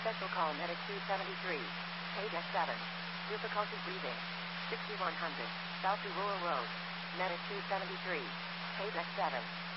Special call Medic 273. Page X7. Difficulty breathing. 6100. South to Rural Road. Medic 273. Page X7.